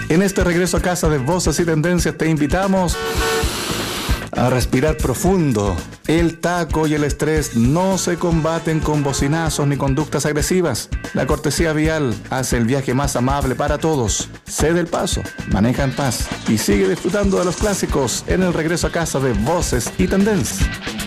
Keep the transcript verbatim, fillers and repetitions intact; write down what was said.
En este regreso a casa de Voces y Tendencias te invitamos a respirar profundo. El taco y el estrés no se combaten con bocinazos ni conductas agresivas. La cortesía vial hace el viaje más amable para todos. Cede el paso, maneja en paz y sigue disfrutando de los clásicos en el regreso a casa de Voces y Tendencias.